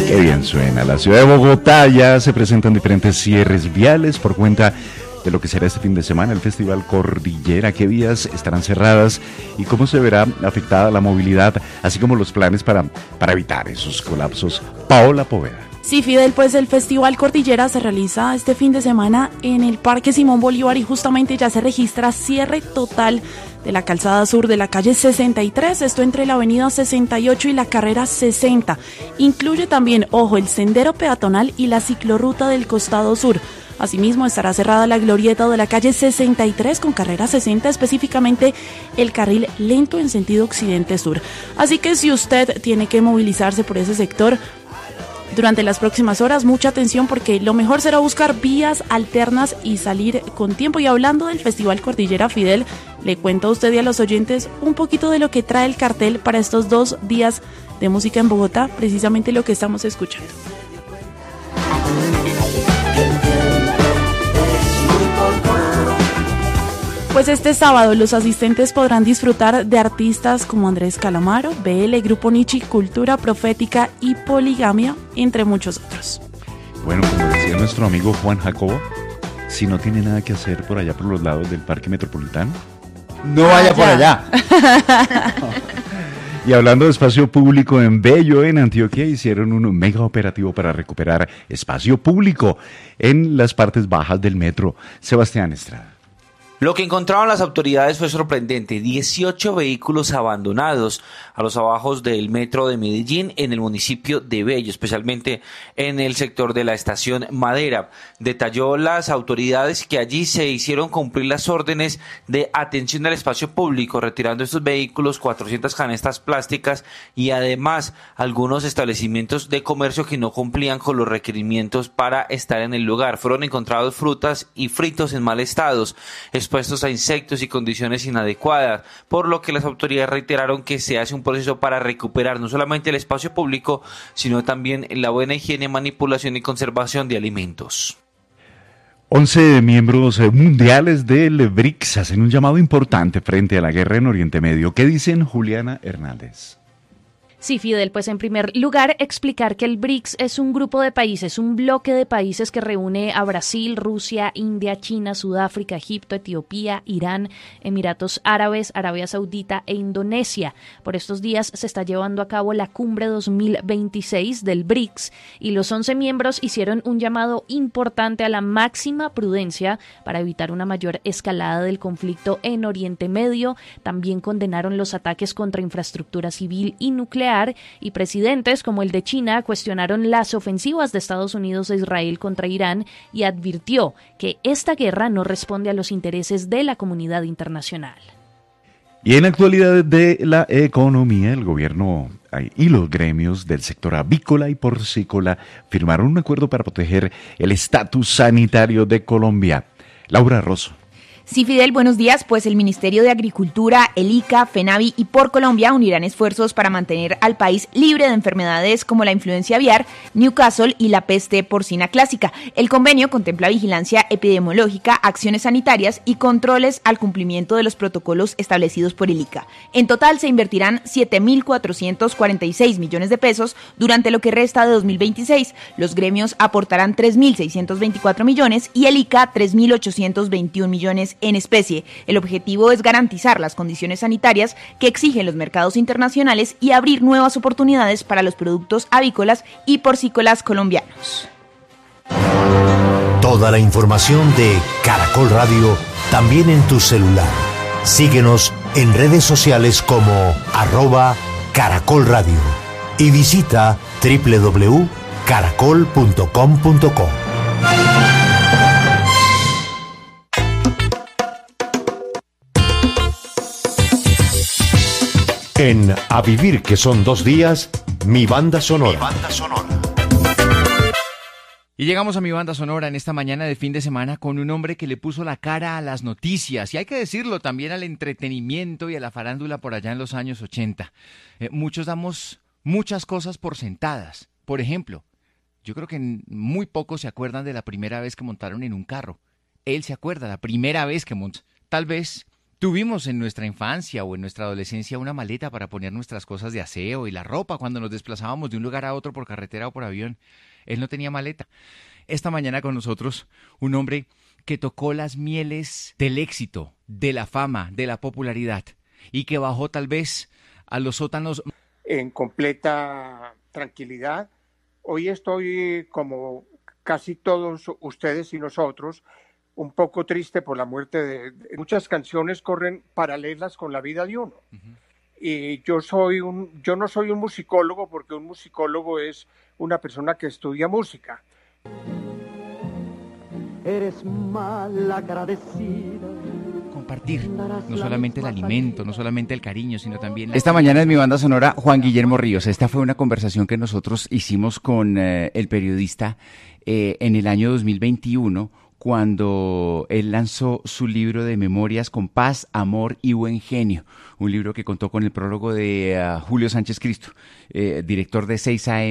Qué bien suena. La ciudad de Bogotá ya se presentan diferentes cierres viales por cuenta de lo que será este fin de semana el Festival Cordillera. ¿Qué vías estarán cerradas y cómo se verá afectada la movilidad, así como los planes para evitar esos colapsos? Paola Poveda. Sí, Fidel, pues el Festival Cordillera se realiza este fin de semana en el Parque Simón Bolívar y justamente ya se registra cierre total de la calzada sur de la calle 63, esto entre la avenida 68 y la carrera 60. Incluye también, ojo, el sendero peatonal y la ciclorruta del costado sur. Asimismo, estará cerrada la glorieta de la calle 63 con carrera 60, específicamente el carril lento en sentido occidente-sur. Así que si usted tiene que movilizarse por ese sector durante las próximas horas, mucha atención porque lo mejor será buscar vías alternas y salir con tiempo. Y hablando del Festival Cordillera, Fidel, le cuento a usted y a los oyentes un poquito de lo que trae el cartel para estos 2 días de música en Bogotá, precisamente lo que estamos escuchando. Pues este sábado los asistentes podrán disfrutar de artistas como Andrés Calamaro, BL, Grupo Nichi, Cultura Profética y Poligamia, entre muchos otros. Bueno, como decía nuestro amigo Juan Jacobo, si no tiene nada que hacer por allá por los lados del Parque Metropolitano, no vaya por allá. Y hablando de espacio público, en Bello, en Antioquia, hicieron un mega operativo para recuperar espacio público en las partes bajas del metro. Sebastián Estrada. Lo que encontraron las autoridades fue sorprendente: 18 vehículos abandonados a los abajos del metro de Medellín en el municipio de Bello, especialmente en el sector de la estación Madera. Detalló las autoridades que allí se hicieron cumplir las órdenes de atención al espacio público, retirando estos vehículos 400 canastas plásticas y además algunos establecimientos de comercio que no cumplían con los requerimientos para estar en el lugar. Fueron encontrados frutas y fritos en mal estado, expuestos a insectos y condiciones inadecuadas, por lo que las autoridades reiteraron que se hace un proceso para recuperar no solamente el espacio público, sino también la buena higiene, manipulación y conservación de alimentos. 11 miembros mundiales del BRICS hacen un llamado importante frente a la guerra en Oriente Medio. ¿Qué dicen, Juliana Hernández? Sí, Fidel, pues en primer lugar explicar que el BRICS es un grupo de países, un bloque de países que reúne a Brasil, Rusia, India, China, Sudáfrica, Egipto, Etiopía, Irán, Emiratos Árabes, Arabia Saudita e Indonesia. Por estos días se está llevando a cabo la cumbre 2026 del BRICS y los 11 miembros hicieron un llamado importante a la máxima prudencia para evitar una mayor escalada del conflicto en Oriente Medio. También condenaron los ataques contra infraestructura civil y nuclear, y presidentes como el de China cuestionaron las ofensivas de Estados Unidos e Israel contra Irán y advirtió que esta guerra no responde a los intereses de la comunidad internacional. Y en la actualidad de la economía, el gobierno y los gremios del sector avícola y porcícola firmaron un acuerdo para proteger el estatus sanitario de Colombia. Laura Rosso. Sí, Fidel, buenos días. Pues el Ministerio de Agricultura, el ICA, FENAVI y Por Colombia unirán esfuerzos para mantener al país libre de enfermedades como la influencia aviar, Newcastle y la peste porcina clásica. El convenio contempla vigilancia epidemiológica, acciones sanitarias y controles al cumplimiento de los protocolos establecidos por el ICA. En total se invertirán 7.446 millones de pesos durante lo que resta de 2026. Los gremios aportarán 3.624 millones y el ICA 3.821 millones en especie. El objetivo es garantizar las condiciones sanitarias que exigen los mercados internacionales y abrir nuevas oportunidades para los productos avícolas y porcícolas colombianos. Toda la información de Caracol Radio también en tu celular. Síguenos en redes sociales como @Caracol Radio y visita www.caracol.com.co. En A Vivir, que son 2 días, mi banda sonora. Y llegamos a mi banda sonora en esta mañana de fin de semana con un hombre que le puso la cara a las noticias y hay que decirlo también al entretenimiento y a la farándula por allá en los años 80. Muchos damos muchas cosas por sentadas. Por ejemplo, yo creo que muy pocos se acuerdan de la primera vez que montaron en un carro. Él se acuerda, la primera vez que montó. Tal vez Tuvimos en nuestra infancia o en nuestra adolescencia una maleta para poner nuestras cosas de aseo y la ropa cuando nos desplazábamos de un lugar a otro por carretera o por avión. Él no tenía maleta. Esta mañana con nosotros un hombre que tocó las mieles del éxito, de la fama, de la popularidad y que bajó tal vez a los sótanos en completa tranquilidad. Hoy estoy, como casi todos ustedes y nosotros, un poco triste por la muerte de muchas canciones corren paralelas con la vida de uno. Y yo no soy un musicólogo, porque un musicólogo es una persona que estudia música. Eres mal agradecida. Compartir, no solamente el alimento, no solamente el cariño, sino también... Esta mañana en mi banda sonora, Juan Guillermo Ríos. Esta fue una conversación que nosotros hicimos con el periodista en el año 2021, cuando él lanzó su libro de memorias Con Paz, Amor y Buen Genio, un libro que contó con el prólogo de Julio Sánchez Cristo, director de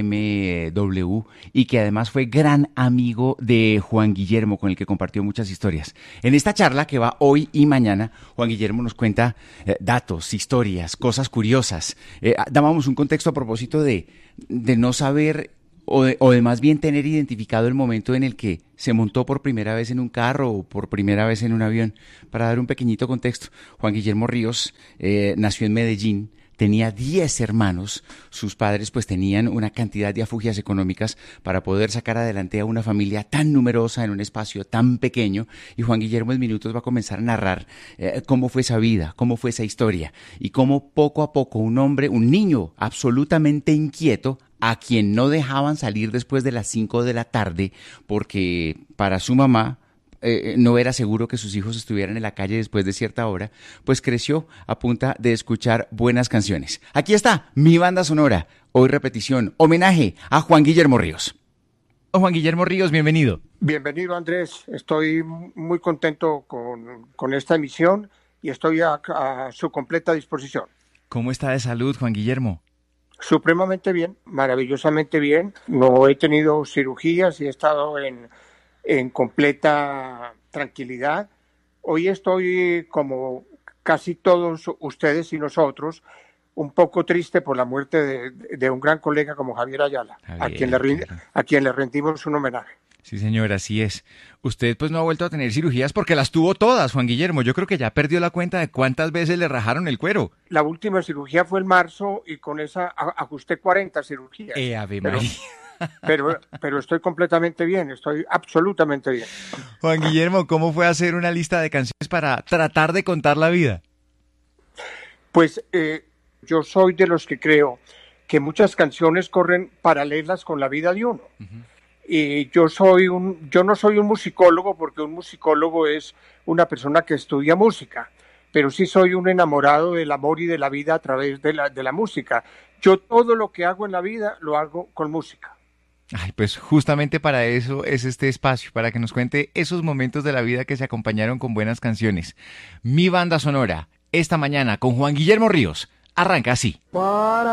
6am y que además fue gran amigo de Juan Guillermo, con el que compartió muchas historias. En esta charla que va hoy y mañana, Juan Guillermo nos cuenta datos, historias, cosas curiosas. Dábamos un contexto a propósito de no saber... O de más bien tener identificado el momento en el que se montó por primera vez en un carro o por primera vez en un avión. Para dar un pequeñito contexto, Juan Guillermo Ríos nació en Medellín, tenía 10 hermanos, sus padres pues tenían una cantidad de afugias económicas para poder sacar adelante a una familia tan numerosa en un espacio tan pequeño, y Juan Guillermo en minutos va a comenzar a narrar cómo fue esa vida, cómo fue esa historia, y cómo poco a poco un niño absolutamente inquieto, a quien no dejaban salir después de las 5 de la tarde porque para su mamá no era seguro que sus hijos estuvieran en la calle después de cierta hora, pues creció a punta de escuchar buenas canciones. Aquí está mi banda sonora, hoy repetición, homenaje a Juan Guillermo Ríos. Juan Guillermo Ríos, bienvenido. Bienvenido, Andrés. Estoy muy contento con esta emisión y estoy a su completa disposición. ¿Cómo está de salud, Juan Guillermo? Supremamente bien, maravillosamente bien. No he tenido cirugías y he estado en completa tranquilidad. Hoy estoy, como casi todos ustedes y nosotros, un poco triste por la muerte de un gran colega como Javier Ayala, a quien le rendimos un homenaje. Sí, señor, así es. Usted pues no ha vuelto a tener cirugías porque las tuvo todas, Juan Guillermo. Yo creo que ya perdió la cuenta de cuántas veces le rajaron el cuero. La última cirugía fue en marzo y con esa ajusté 40 cirugías. Ave María. Pero estoy completamente bien, estoy absolutamente bien. Juan Guillermo, ¿cómo fue hacer una lista de canciones para tratar de contar la vida? Pues yo soy de los que creo que muchas canciones corren paralelas con la vida de uno. Uh-huh. Y yo no soy un musicólogo, porque un musicólogo es una persona que estudia música, pero sí soy un enamorado del amor y de la vida a través de la música. Yo todo lo que hago en la vida lo hago con música. Ay, pues justamente para eso es este espacio, para que nos cuente esos momentos de la vida que se acompañaron con buenas canciones. Mi banda sonora, esta mañana con Juan Guillermo Ríos, arranca así.